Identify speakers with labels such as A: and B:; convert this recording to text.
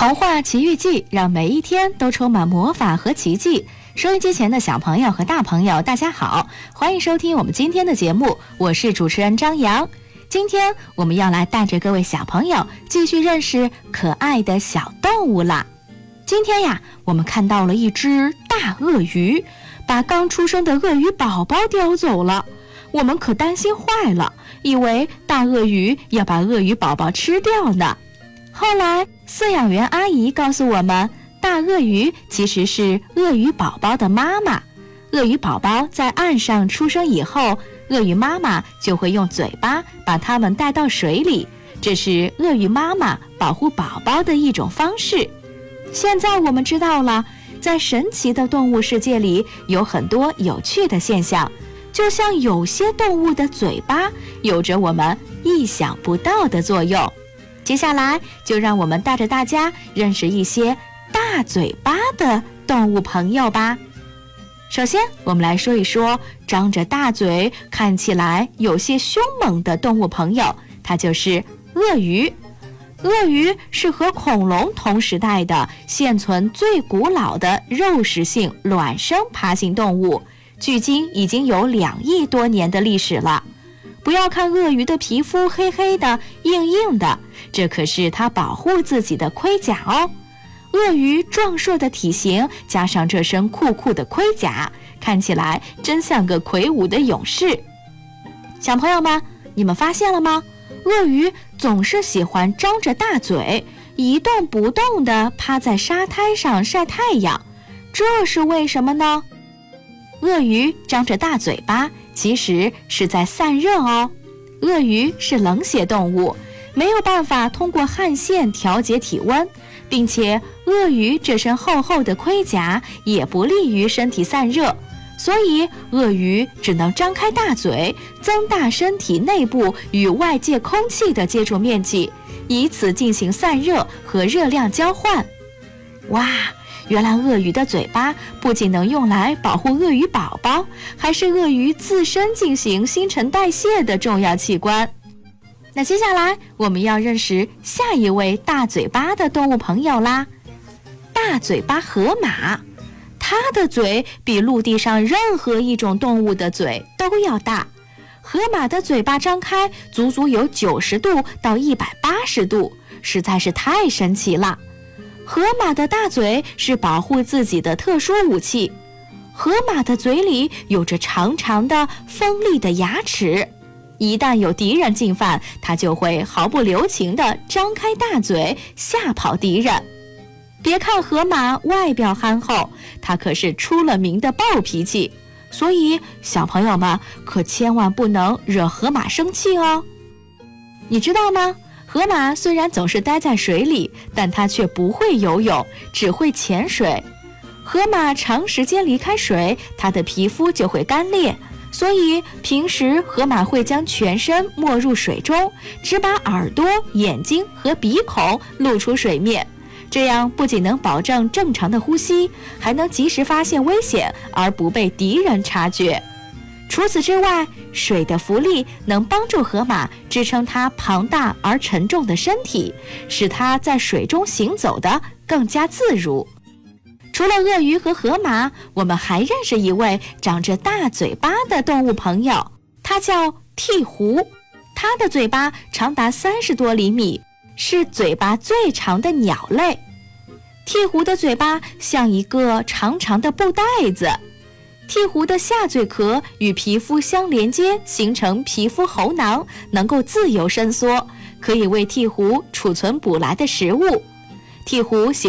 A: 童话奇遇记让每一天都充满魔法和奇迹。收音机前的小朋友和大朋友大家好，欢迎收听我们今天的节目，我是主持人张扬。今天我们要来带着各位小朋友继续认识可爱的小动物啦。今天呀，我们看到了一只大鳄鱼，把刚出生的鳄鱼宝宝叼走了。我们可担心坏了，以为大鳄鱼要把鳄鱼宝宝吃掉呢。后来饲养员阿姨告诉我们，大鳄鱼其实是鳄鱼宝宝的妈妈。鳄鱼宝宝在岸上出生以后，鳄鱼妈妈就会用嘴巴把它们带到水里，这是鳄鱼妈妈保护宝宝的一种方式。现在我们知道了，在神奇的动物世界里有很多有趣的现象，就像有些动物的嘴巴有着我们意想不到的作用。接下来就让我们带着大家认识一些大嘴巴的动物朋友吧。首先我们来说一说张着大嘴看起来有些凶猛的动物朋友，它就是鳄鱼。鳄鱼是和恐龙同时代的现存最古老的肉食性卵生爬行动物，距今已经有2亿多年的历史了。不要看鳄鱼的皮肤黑黑的硬硬的，这可是它保护自己的盔甲哦。鳄鱼壮硕的体型加上这身酷酷的盔甲，看起来真像个魁梧的勇士。小朋友们，你们发现了吗？鳄鱼总是喜欢张着大嘴，一动不动地趴在沙滩上晒太阳，这是为什么呢？鳄鱼张着大嘴巴其实是在散热哦。鳄鱼是冷血动物，没有办法通过汗腺调节体温，并且鳄鱼这身厚厚的盔甲也不利于身体散热，所以鳄鱼只能张开大嘴，增大身体内部与外界空气的接触面积，以此进行散热和热量交换。哇，原来鳄鱼的嘴巴不仅能用来保护鳄鱼宝宝，还是鳄鱼自身进行新陈代谢的重要器官。那接下来我们要认识下一位大嘴巴的动物朋友啦。大嘴巴河马，它的嘴比陆地上任何一种动物的嘴都要大。河马的嘴巴张开足足有90度到180度，实在是太神奇了。河马的大嘴是保护自己的特殊武器。河马的嘴里有着长长的锋利的牙齿，一旦有敌人进犯，它就会毫不留情地张开大嘴吓跑敌人。别看河马外表憨厚，它可是出了名的暴脾气，所以小朋友们可千万不能惹河马生气哦。你知道吗？河马虽然总是待在水里，但它却不会游泳，只会潜水。河马长时间离开水，它的皮肤就会干裂，所以平时河马会将全身没入水中，只把耳朵、眼睛和鼻孔露出水面。这样不仅能保证正常的呼吸，还能及时发现危险而不被敌人察觉。除此之外，水的浮力能帮助河马支撑它庞大而沉重的身体，使它在水中行走得更加自如。除了鳄鱼和河马，我们还认识一位长着大嘴巴的动物朋友，它叫鹈鹕。它的嘴巴长达30多厘米，是嘴巴最长的鸟类。鹈鹕的嘴巴像一个长长的布袋子，鹈鹕的下嘴壳与皮肤相连接，形成皮肤喉囊，能够自由伸缩，可以为鹈鹕储存捕来的食物。鹈鹕喜